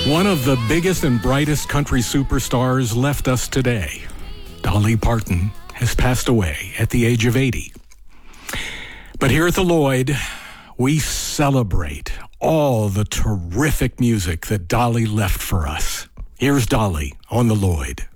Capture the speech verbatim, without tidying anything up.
One of the biggest and brightest country superstars left us today. Dolly Parton has passed away at the age of eighty. But here at the Lloyd, we celebrate all the terrific music that Dolly left for us. Here's Dolly on the Lloyd.